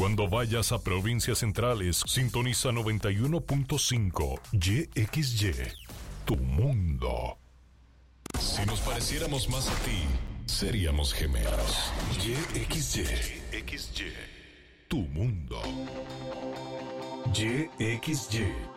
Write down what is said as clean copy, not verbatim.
Cuando vayas a provincias centrales, sintoniza 91.5 YXY, tu mundo. Si nos pareciéramos más a ti, seríamos gemelos. YXY, tu mundo. YXY.